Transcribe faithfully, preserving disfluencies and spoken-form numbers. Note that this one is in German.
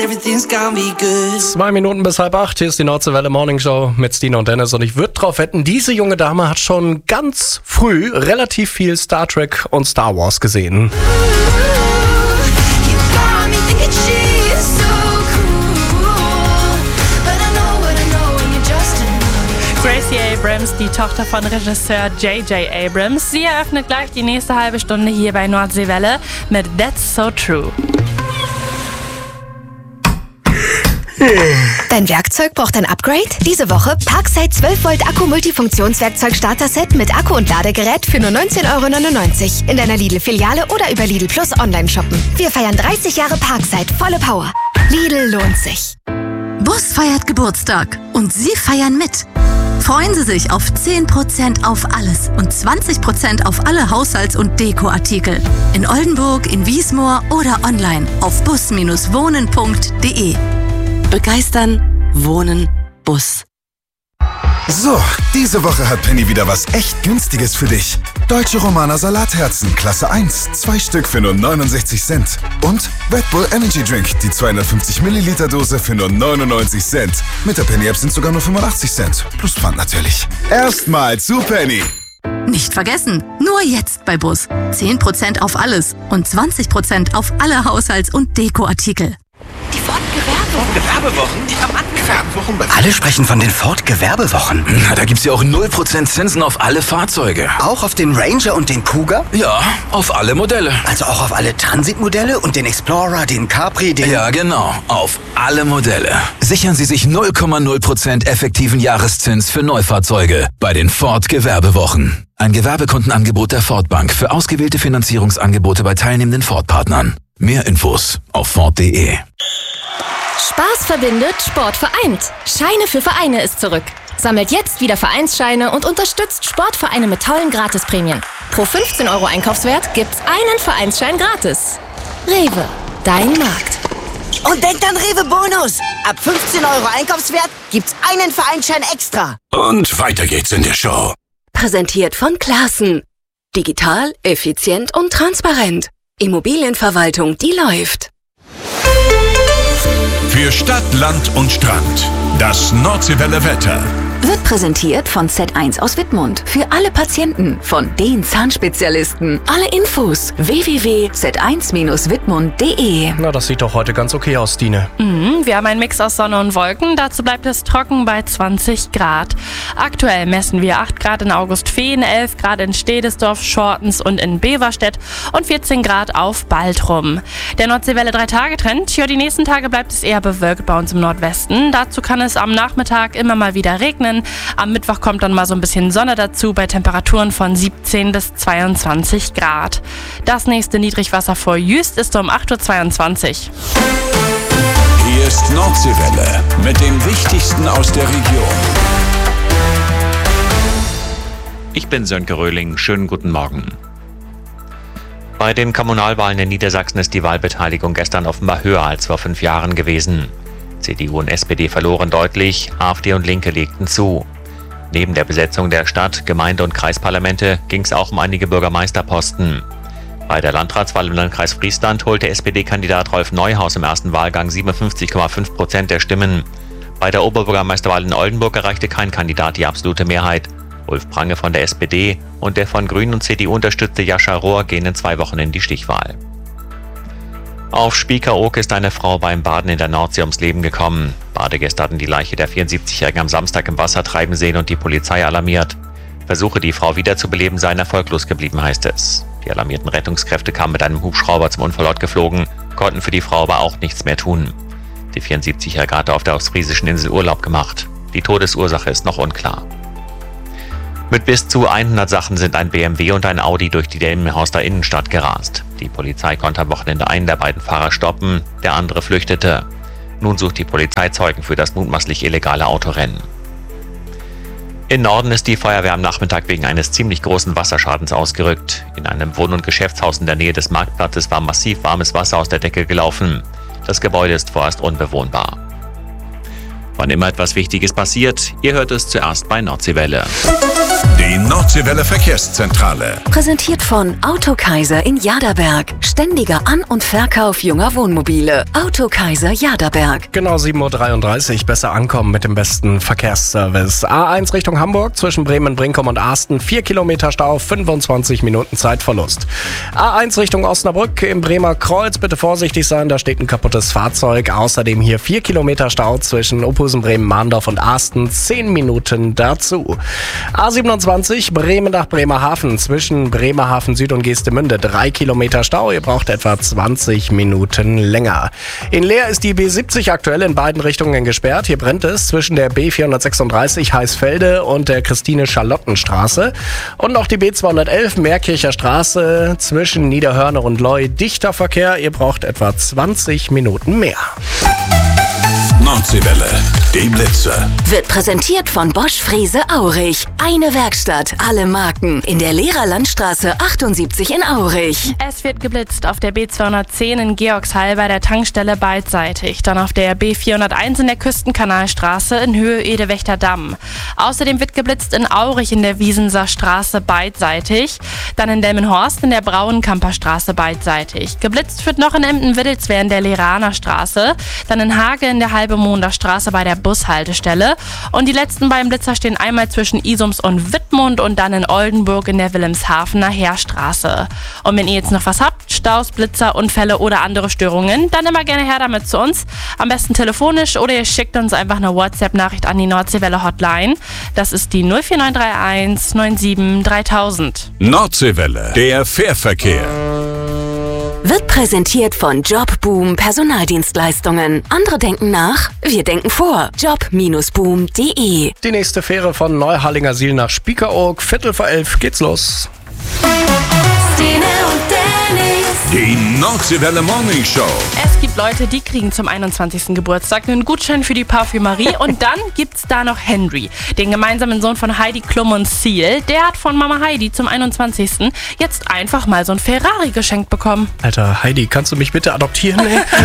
Zwei Minuten bis halb acht, hier ist die Nordseewelle Morning Show mit Stina und Dennis und ich würde drauf wetten, diese junge Dame hat schon ganz früh relativ viel Star Trek und Star Wars gesehen. Gracie Abrams, die Tochter von Regisseur J J Abrams, sie eröffnet gleich die nächste halbe Stunde hier bei Nordseewelle mit That's So True. Dein Werkzeug braucht ein Upgrade? Diese Woche Parkside zwölf Volt Akku-Multifunktionswerkzeug Starter-Set mit Akku und Ladegerät für nur neunzehn Euro neunundneunzig. In deiner Lidl-Filiale oder über Lidl Plus online shoppen. Wir feiern dreißig Jahre Parkside, volle Power. Lidl lohnt sich. Bus feiert Geburtstag und Sie feiern mit. Freuen Sie sich auf zehn Prozent auf alles und zwanzig Prozent auf alle Haushalts- und Dekoartikel. In Oldenburg, in Wiesmoor oder online auf bus Bindestrich wohnen Punkt de. Begeistern, Wohnen, Bus. So, diese Woche hat Penny wieder was echt Günstiges für dich. Deutsche Romaner Salatherzen, Klasse eins, zwei Stück für nur neunundsechzig Cent. Und Red Bull Energy Drink, die zweihundertfünfzig Milliliter Dose für nur neunundneunzig Cent. Mit der Penny App sind sogar nur fünfundachtzig Cent. Plus Pfand natürlich. Erstmal zu Penny. Nicht vergessen, nur jetzt bei Bus. zehn Prozent auf alles und zwanzig Prozent auf alle Haushalts- und Dekoartikel. Die Ford-Gewerbewochen. Gewerbewochen? Die Gewerbewochen? Alle sprechen von den Ford-Gewerbewochen. Na, da gibt's ja auch null Prozent Zinsen auf alle Fahrzeuge. Auch auf den Ranger und den Kuga? Ja, auf alle Modelle. Also auch auf alle Transit-Modelle und den Explorer, den Capri, den... Ja, genau. Auf alle Modelle. Sichern Sie sich null Komma null Prozent effektiven Jahreszins für Neufahrzeuge bei den Ford-Gewerbewochen. Ein Gewerbekundenangebot der Ford Bank für ausgewählte Finanzierungsangebote bei teilnehmenden Ford-Partnern. Mehr Infos auf Ford punkt de. Spaß verbindet, Sport vereint. Scheine für Vereine ist zurück. Sammelt jetzt wieder Vereinsscheine und unterstützt Sportvereine mit tollen Gratisprämien. Pro fünfzehn Euro Einkaufswert gibt's einen Vereinsschein gratis. Rewe, dein Markt. Und denkt an Rewe Bonus. Ab fünfzehn Euro Einkaufswert gibt's einen Vereinsschein extra. Und weiter geht's in der Show. Präsentiert von Classen. Digital, effizient und transparent. Immobilienverwaltung, die läuft. Für Stadt, Land und Strand. Das Nordseewelle Wetter. Wird präsentiert von Z eins aus Wittmund. Für alle Patienten von den Zahnspezialisten. Alle Infos w w w punkt z eins Bindestrich wittmund punkt de. Na, das sieht doch heute ganz okay aus, Stine. Mhm, wir haben einen Mix aus Sonne und Wolken. Dazu bleibt es trocken bei zwanzig Grad. Aktuell messen wir acht Grad in Augustfehn, elf Grad in Stedesdorf, Schortens und in Beverstedt und vierzehn Grad auf Baltrum. Der Nordseewelle drei Tage Trend. Ja, die nächsten Tage bleibt es eher bewölkt bei uns im Nordwesten. Dazu kann es am Nachmittag immer mal wieder regnen. Am Mittwoch kommt dann mal so ein bisschen Sonne dazu bei Temperaturen von siebzehn bis zweiundzwanzig Grad. Das nächste Niedrigwasser vor Jüst ist um acht Uhr zweiundzwanzig. Hier ist Nordseewelle mit dem Wichtigsten aus der Region. Ich bin Sönke Röhling, schönen guten Morgen. Bei den Kommunalwahlen in Niedersachsen ist die Wahlbeteiligung gestern offenbar höher als vor fünf Jahren gewesen. C D U und S P D verloren deutlich, AfD und Linke legten zu. Neben der Besetzung der Stadt-, Gemeinde- und Kreisparlamente ging es auch um einige Bürgermeisterposten. Bei der Landratswahl im Landkreis Friesland holte S P D-Kandidat Rolf Neuhaus im ersten Wahlgang siebenundfünfzig Komma fünf Prozent der Stimmen. Bei der Oberbürgermeisterwahl in Oldenburg erreichte kein Kandidat die absolute Mehrheit. Ulf Prange von der S P D und der von Grünen und C D U unterstützte Jascha Rohr gehen in zwei Wochen in die Stichwahl. Auf Spiekeroog ist eine Frau beim Baden in der Nordsee ums Leben gekommen. Badegäste hatten die Leiche der vierundsiebzigjährigen am Samstag im Wasser treiben sehen und die Polizei alarmiert. Versuche, die Frau wiederzubeleben, seien erfolglos geblieben, heißt es. Die alarmierten Rettungskräfte kamen mit einem Hubschrauber zum Unfallort geflogen, konnten für die Frau aber auch nichts mehr tun. Die vierundsiebzigjährige hatte auf der ostfriesischen Insel Urlaub gemacht. Die Todesursache ist noch unklar. Mit bis zu hundert Sachen sind ein B M W und ein Audi durch die Delmenhorster Innenstadt gerast. Die Polizei konnte am Wochenende einen der beiden Fahrer stoppen, der andere flüchtete. Nun sucht die Polizei Zeugen für das mutmaßlich illegale Autorennen. In Norden ist die Feuerwehr am Nachmittag wegen eines ziemlich großen Wasserschadens ausgerückt. In einem Wohn- und Geschäftshaus in der Nähe des Marktplatzes war massiv warmes Wasser aus der Decke gelaufen. Das Gebäude ist vorerst unbewohnbar. Wann immer etwas Wichtiges passiert, ihr hört es zuerst bei Nordseewelle. Die Nordseewelle Verkehrszentrale. Präsentiert von Autokaiser in Jaderberg. Ständiger An- und Verkauf junger Wohnmobile. Autokaiser Jaderberg. Genau sieben Uhr dreiunddreißig, besser ankommen mit dem besten Verkehrsservice. A eins Richtung Hamburg, zwischen Bremen, Brinkum und Asten, vier Kilometer Stau, fünfundzwanzig Minuten Zeitverlust. A eins Richtung Osnabrück, im Bremer Kreuz, bitte vorsichtig sein, da steht ein kaputtes Fahrzeug. Außerdem hier vier Kilometer Stau zwischen Opusen, Bremen, Mahndorf und Asten, zehn Minuten dazu. A siebenundzwanzig, Bremen nach Bremerhaven, zwischen Bremerhaven Süd und Geestemünde, drei Kilometer Stau, ihr braucht etwa zwanzig Minuten länger. In Leer ist die B siebzig aktuell in beiden Richtungen gesperrt, hier brennt es zwischen der B vierhundertsechsunddreißig Heißfelde und der Christine-Charlotten-Straße. Und noch die B zweihundertelf Meerkircher Straße zwischen Niederhörner und Leu, dichter Verkehr, ihr braucht etwa zwanzig Minuten mehr. Nordseewelle, die Blitzer. Wird präsentiert von Bosch Frese Aurich. Eine Werkstatt, alle Marken. In der Lehrerlandstraße achtundsiebzig in Aurich. Es wird geblitzt auf der B zweihundertzehn in Georgshall bei der Tankstelle beidseitig. Dann auf der B vierhunderteins in der Küstenkanalstraße in Höhe Edewächter Damm. Außerdem wird geblitzt in Aurich in der Wiesenser Straße beidseitig. Dann in Delmenhorst in der Brauenkamper Straße beidseitig. Geblitzt wird noch in Emden-Wittelswehr in der Leraner Straße. Dann in Hage in der Halbe Halbemonder Straße bei der Bushaltestelle. Und die letzten beiden Blitzer stehen einmal zwischen Isums und Wittmund und dann in Oldenburg in der Wilhelmshavener Heerstraße. Und wenn ihr jetzt noch was habt, Staus, Blitzer, Unfälle oder andere Störungen, dann immer gerne her damit zu uns. Am besten telefonisch oder ihr schickt uns einfach eine WhatsApp-Nachricht an die Nordseewelle Hotline. Das ist die null vier neun drei eins neun sieben dreitausend. Nordseewelle, der Fährverkehr. Wird präsentiert von Jobboom Personaldienstleistungen. Andere denken nach, wir denken vor. job Bindestrich boom Punkt de. Die nächste Fähre von Neuharlingersiel nach Spiekeroog, Viertel vor elf geht's los. Die Nordseewelle Morning Show. Es gibt Leute, die kriegen zum einundzwanzigsten Geburtstag einen Gutschein für die Parfümerie und dann gibt's da noch Henry, den gemeinsamen Sohn von Heidi Klum und Seal. Der hat von Mama Heidi zum einundzwanzigsten jetzt einfach mal so ein Ferrari geschenkt bekommen. Alter, Heidi, kannst du mich bitte adoptieren, ey?